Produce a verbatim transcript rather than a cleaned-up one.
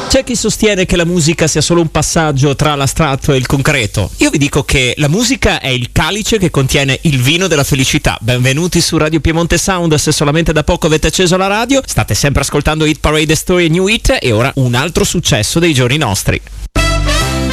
C'è chi sostiene che la musica sia solo un passaggio tra l'astratto e il concreto. Io vi dico che la musica è il calice che contiene il vino della felicità. Benvenuti su Radio Piemonte Sound, se solamente da poco avete acceso la radio. State sempre ascoltando Hit Parade, Story e New Hit, e ora un altro successo dei giorni nostri.